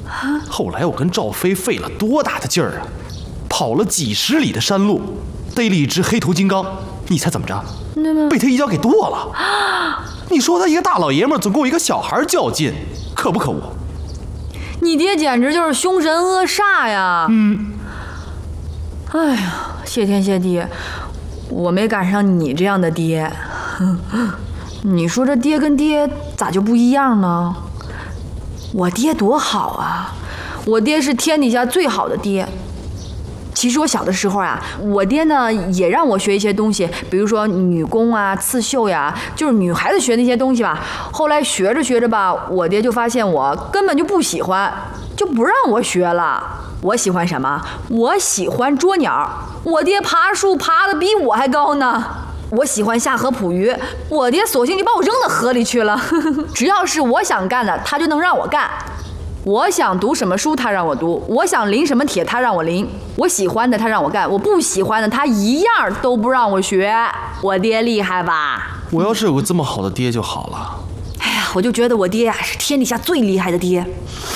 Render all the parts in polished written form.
后来我跟赵飞费了多大的劲儿啊，跑了几十里的山路，逮了一只黑头金刚，你猜怎么着？被他一脚给剁了。你说他一个大老爷们总跟我一个小孩较劲，可不可恶？ 你爹简直就是凶神恶煞呀！哎呀，谢天谢地，我没赶上你这样的爹。你说这爹跟爹咋就不一样呢？我爹多好啊，我爹是天底下最好的爹。其实我小的时候啊，我爹呢也让我学一些东西，比如说女工啊、刺绣呀，就是女孩子学那些东西吧。后来学着学着吧，我爹就发现我根本就不喜欢，就不让我学了。我喜欢什么？我喜欢捉鸟。我爹爬树爬得比我还高呢。我喜欢下河捕鱼，我爹索性就把我扔到河里去了。只要是我想干的，他就能让我干。我想读什么书，他让我读；我想临什么帖，他让我临；我喜欢的，他让我干；我不喜欢的，他一样都不让我学。我爹厉害吧？ 我要是有个这么好的爹就好了。 哎呀，我就觉得我爹呀是天底下最厉害的爹。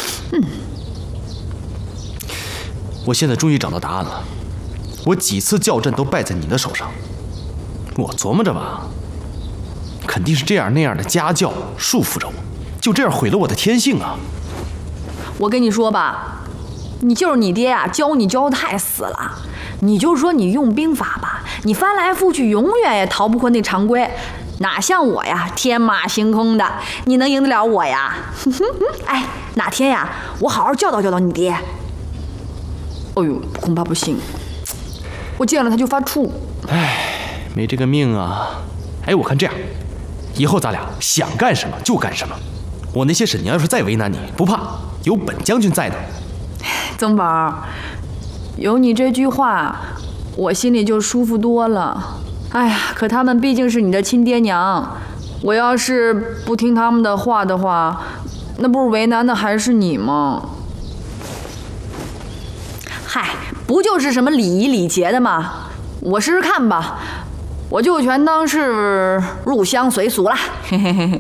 我现在终于找到答案了，我几次校正都败在你的手上。我琢磨着吧，肯定是这样那样的家教束缚着我，就这样毁了我的天性啊。 我跟你说吧，你就是你爹啊，教你教得太死了。你就说你用兵法吧，你翻来覆去永远也逃不过那常规，哪像我呀，天马行空的，你能赢得了我呀？哎，哪天呀，我好好教导教导你爹。哎呦，恐怕不行，我见了他就发怵。 哎，没这个命啊。哎，我看这样，以后咱俩想干什么就干什么。我那些事，你要是再为难你，不怕，有本将军在呢。 曾宝，有你这句话，我心里就舒服多了。哎呀，可他们毕竟是你的亲爹娘，我要是不听他们的话的话，那不是为难的还是你吗？嗨，不就是什么礼仪礼节的吗？我试试看吧，我就全当是入乡随俗了。嘿嘿嘿嘿。